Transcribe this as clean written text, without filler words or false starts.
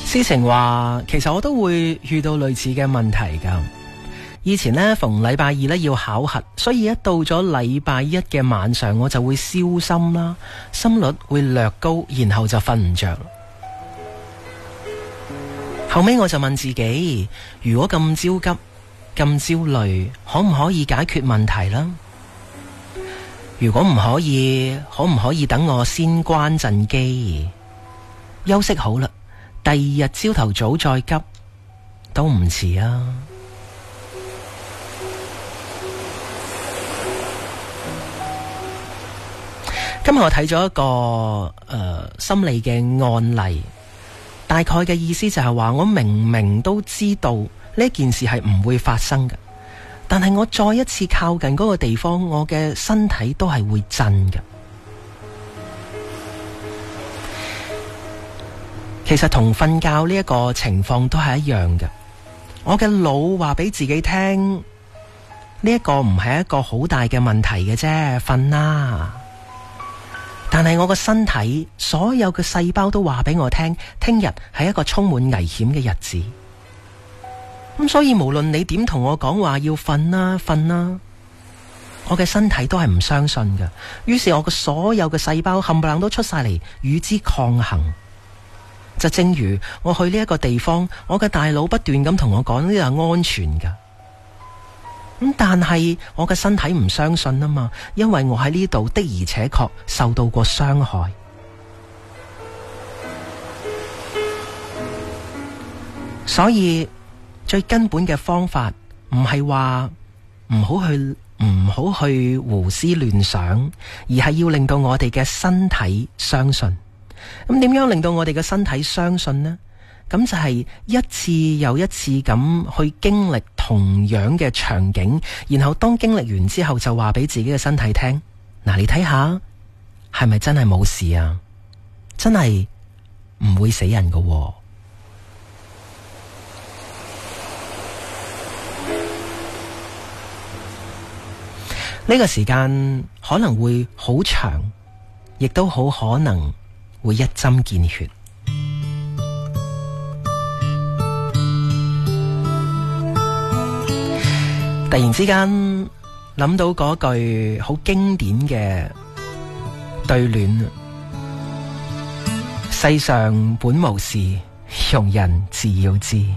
思晴話其實我都會遇到類似嘅問題㗎。以前呢，逢禮拜二呢要考核，所以一到咗禮拜一嘅晚上我就會燒心啦，心率會略高，然後就瞓唔着。後尾我就問自己，如果咁焦急咁焦慮，可唔可以解決問題啦？如果唔可以，可唔可以等我先關陣機，休息好啦，第二日朝頭早再急都唔遲啊。今日我睇咗一個心理嘅案例，大概嘅意思就係話，我明明都知道呢件事係唔會發生嘅，但係我再一次靠近嗰個地方，我嘅身體都係會震嘅。其實同瞓覺呢一個情況都係一樣嘅。我嘅腦話俾自己聽，呢一個唔係一個好大嘅問題嘅啫，瞓啦。但係我個身體所有嘅細胞都話俾我聽，聽日係一個充滿危險嘅日子。咁所以無論你點同我講話要瞓啦瞓啦，我嘅身體都係唔相信嘅。於是我嘅所有嘅細胞冚唪唥都出晒嚟與之抗衡。就正如我去呢一個地方，我嘅大腦不斷咁同我講呢度係安全噶。咁但係我嘅身體唔相信啊嘛，因為我喺呢度的而且確受到過傷害。所以最根本嘅方法唔係話唔好去胡思亂想，而係要令到我哋嘅身體相信。咁點樣令到我哋嘅身體相信呢？咁就係一次又一次咁去經歷同樣嘅場景，然後當經歷完之後就話俾自己嘅身體聽，嗱，你睇下係咪真係冇事啊？真係唔會死人㗎喎。呢個時間可能會好長，亦都好可能會一針見血。突然之間諗到嗰句好經典嘅對聯：世上本無事，庸人自擾之。